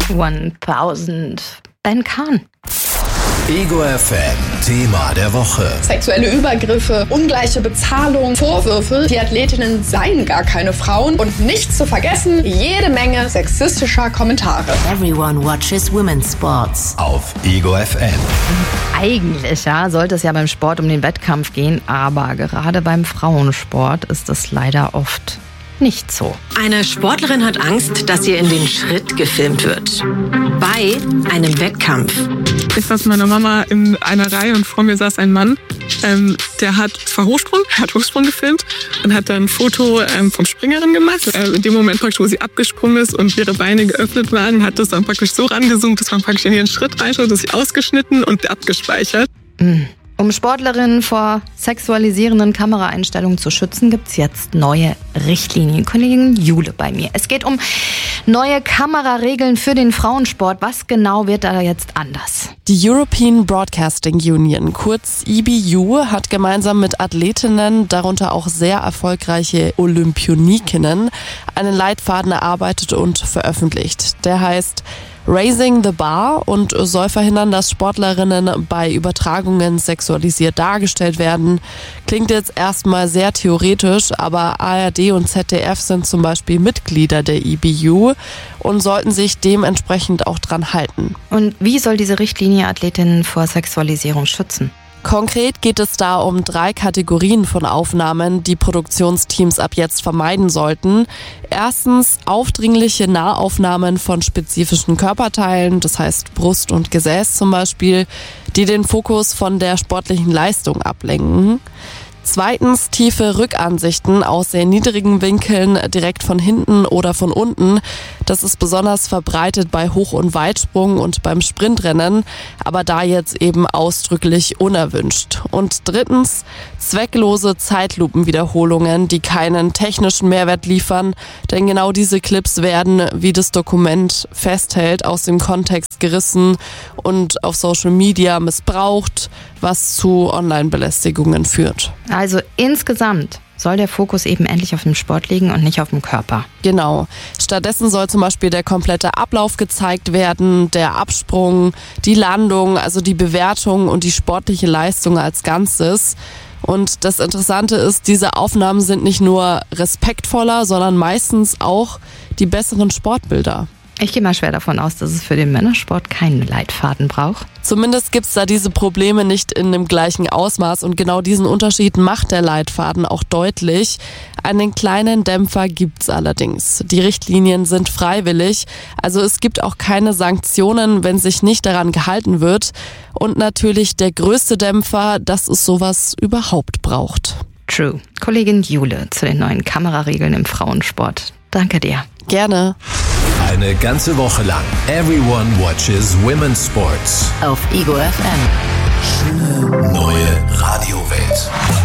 1000. Ben Kahn. Ego FM, Thema der Woche. Sexuelle Übergriffe, ungleiche Bezahlung, Vorwürfe, die Athletinnen seien gar keine Frauen und nicht zu vergessen, jede Menge sexistischer Kommentare. Everyone watches women's sports. Auf Ego FM. Eigentlich sollte es ja beim Sport um den Wettkampf gehen, aber gerade beim Frauensport ist es leider oft nicht so. Eine Sportlerin hat Angst, dass ihr in den Schritt gefilmt wird. Bei einem Wettkampf. Ich saß mit meiner Mama in einer Reihe und vor mir saß ein Mann, der hat Hochsprung gefilmt und hat dann ein Foto vom Springerin gemacht. In dem Moment praktisch, wo sie abgesprungen ist und ihre Beine geöffnet waren, hat das dann praktisch so rangezoomt, dass man praktisch in ihren Schritt reinschaut, das ist ausgeschnitten und abgespeichert. Um Sportlerinnen vor sexualisierenden Kameraeinstellungen zu schützen, gibt's jetzt neue Richtlinien. Kollegin Jule bei mir. Es geht um neue Kameraregeln für den Frauensport. Was genau wird da jetzt anders? Die European Broadcasting Union, kurz EBU, hat gemeinsam mit Athletinnen, darunter auch sehr erfolgreiche Olympionikinnen, einen Leitfaden erarbeitet und veröffentlicht. Der heißt Raising the Bar und soll verhindern, dass Sportlerinnen bei Übertragungen sexualisiert dargestellt werden. Klingt jetzt erstmal sehr theoretisch, aber ARD und ZDF sind zum Beispiel Mitglieder der EBU und sollten sich dementsprechend auch dran halten. Und wie soll diese Richtlinie Athletinnen vor Sexualisierung schützen? Konkret geht es da um 3 Kategorien von Aufnahmen, die Produktionsteams ab jetzt vermeiden sollten. Erstens aufdringliche Nahaufnahmen von spezifischen Körperteilen, das heißt Brust und Gesäß zum Beispiel, die den Fokus von der sportlichen Leistung ablenken. Zweitens tiefe Rückansichten aus sehr niedrigen Winkeln, direkt von hinten oder von unten. Das ist besonders verbreitet bei Hoch- und Weitsprung und beim Sprintrennen, aber da jetzt eben ausdrücklich unerwünscht. Und drittens zwecklose Zeitlupenwiederholungen, die keinen technischen Mehrwert liefern, denn genau diese Clips werden, wie das Dokument festhält, aus dem Kontext gerissen und auf Social Media missbraucht, was zu Online-Belästigungen führt. Also insgesamt soll der Fokus eben endlich auf dem Sport liegen und nicht auf dem Körper. Genau. Stattdessen soll zum Beispiel der komplette Ablauf gezeigt werden, der Absprung, die Landung, also die Bewertung und die sportliche Leistung als Ganzes. Und das Interessante ist, diese Aufnahmen sind nicht nur respektvoller, sondern meistens auch die besseren Sportbilder. Ich gehe mal schwer davon aus, dass es für den Männersport keinen Leitfaden braucht. Zumindest gibt's da diese Probleme nicht in dem gleichen Ausmaß und genau diesen Unterschied macht der Leitfaden auch deutlich. Einen kleinen Dämpfer gibt's allerdings. Die Richtlinien sind freiwillig, also es gibt auch keine Sanktionen, wenn sich nicht daran gehalten wird. Und natürlich der größte Dämpfer, dass es sowas überhaupt braucht. True. Kollegin Jule zu den neuen Kameraregeln im Frauensport. Danke dir. Gerne. Eine ganze Woche lang. Everyone watches women's sports. Auf Ego FM. Schöne neue Radiowelt.